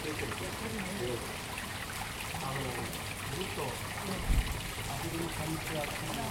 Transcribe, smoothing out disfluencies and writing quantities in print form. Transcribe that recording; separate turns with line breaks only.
ずっとアフリカに感じが